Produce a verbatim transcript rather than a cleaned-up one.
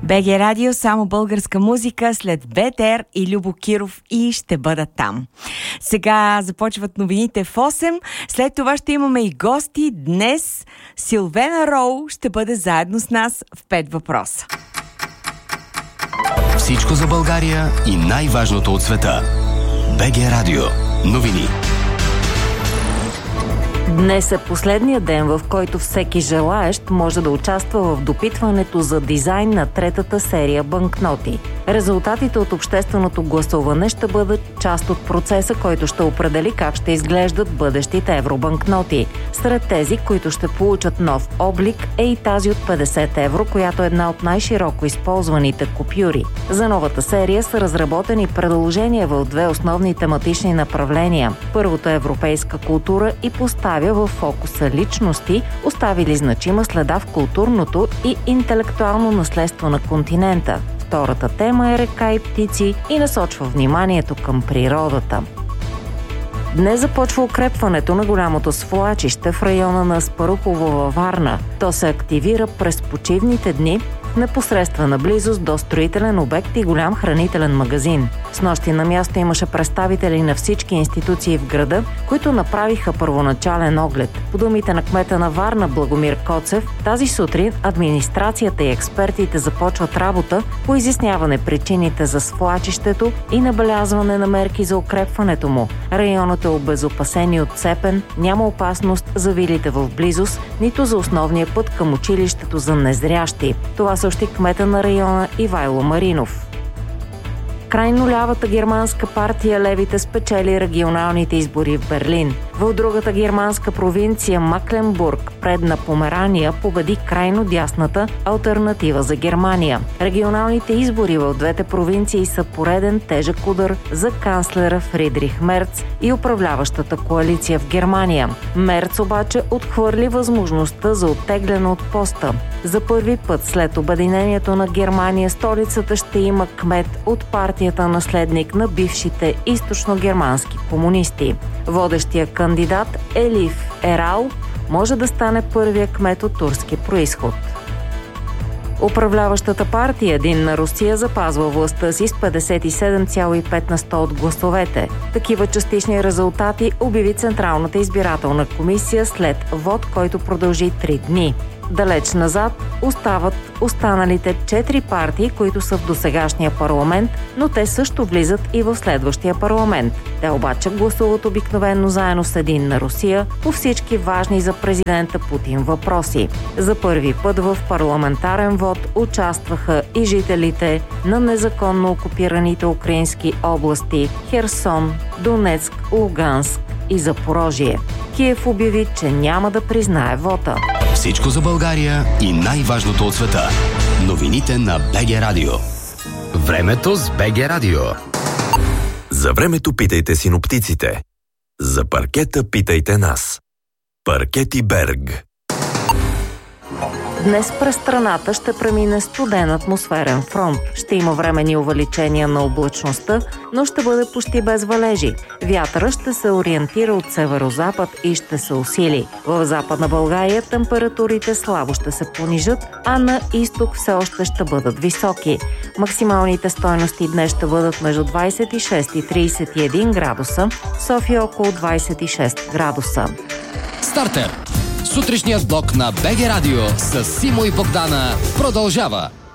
БГ Радио, само българска музика, след БТР и Любо Киров и ще бъда там. Сега започват новините в осем, след това ще имаме и гости. Днес Силвена Роу ще бъде заедно с нас в пет въпроса. Всичко за България и най-важното от света. БГ Радио. Новини. Днес е последния ден, в който всеки желаещ може да участва в допитването за дизайн на третата серия банкноти. Резултатите от общественото гласуване ще бъдат част от процеса, който ще определи как ще изглеждат бъдещите евробанкноти. Сред тези, които ще получат нов облик, е и тази от петдесет евро, която е една от най-широко използваните купюри. За новата серия са разработени предложения в две основни тематични направления. Първото е европейска култура и поставя в фокуса личности, оставили значима следа в културното и интелектуално наследство на континента. Втората тема е река и птици и насочва вниманието към природата. Днес започва укрепването на голямото свлачище в района на Аспарухово във Варна. То се активира през почивните дни в непосредствена близост до строителен обект и голям хранителен магазин. Снощи на място имаше представители на всички институции в града, които направиха първоначален оглед. По думите на кмета на Варна Благомир Коцев, тази сутрин администрацията и експертите започват работа по изясняване причините за свлачището и набелязване на мерки за укрепването му. Районът е обезопасен и отцепен, няма опасност за вилите в близост, нито за основния път към училището за незрящи. Това съобщи кмета на района Ивайло Маринов. Крайно лявата германска партия Левите спечели регионалните избори в Берлин. В другата германска провинция Макленбург, предна Померания, победи крайно дясната Алтернатива за Германия. Регионалните избори в двете провинции са пореден тежък удар за канцлера Фридрих Мерц и управляващата коалиция в Германия. Мерц обаче отхвърли възможността за оттегляне от поста. За първи път след обединението на Германия столицата ще има кмет от партията наследник на бившите източно-германски комунисти. Водещия кандидат Елиф Ерал може да стане първия кмет от турски происход. Управляващата партия Единна Русия запазва властта си с петдесет и седем цяло и пет на сто от гласовете. Такива частични резултати обяви Централната избирателна комисия след вод, който продължи три дни. Далеч назад остават останалите четири партии, които са в досегашния парламент, но те също влизат и в следващия парламент. Те обаче гласуват обикновено заедно с Единна Русия по всички важни за президента Путин въпроси. За първи път в парламентарен вод участваха и жителите на незаконно окупираните украински области Херсон, Донецк, Луганск и Запорожие. Киев обяви, че няма да признае вота. Всичко за България и най-важното от света. Новините на БГ Радио. Времето с БГ Радио. За времето питайте синоптиците. За паркета питайте нас. Паркети Берг. Днес през страната ще премине студен атмосферен фронт. Ще има временни увеличения на облачността, но ще бъде почти без валежи. Вятъра ще се ориентира от северозапад и ще се усили. В Западна България температурите слабо ще се понижат, а на изток все още ще бъдат високи. Максималните стойности днес ще бъдат между двадесет и шест и тридесет и един градуса, в София около двадесет и шест градуса. Стартер! Сутрешният блок на БГ Радио с Симо и Богдана продължава.